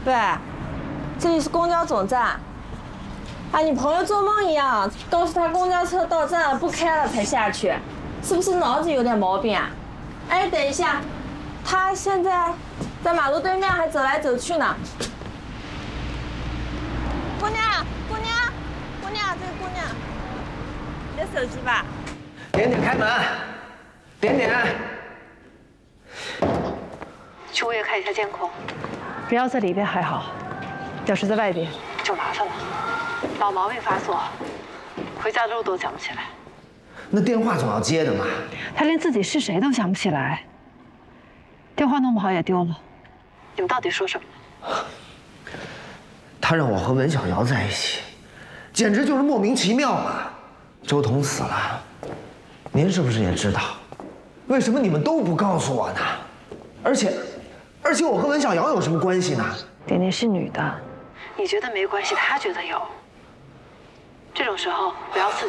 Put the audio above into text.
喂，这里是公交总站。哎，你朋友做梦一样，告诉他公交车到站了不开了才下去，是不是脑子有点毛病啊？哎，等一下，他现在在马路对面还走来走去呢。姑娘，姑娘，姑娘，这个姑娘，你的手机吧？ 点点开门，点点。 去物业看一下监控。 只要在里边还好，要是在外边就麻烦了。老毛病发作，回家的路都想不起来。 那电话总要接的嘛。 他连自己是谁都想不起来，电话弄不好也丢了。 你们到底说什么？ 他让我和文小瑶在一起，简直就是莫名其妙嘛。周彤死了，您是不是也知道？为什么你们都不告诉我呢？而且我和文小瑶有什么关系呢？ 点点是女的， 你觉得没关系，他觉得有。这种时候不要刺